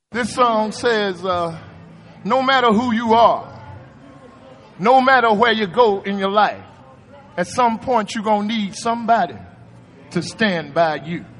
This song says, no matter who you are, no matter where you go in your life, at some point you're going to need somebody to stand by you.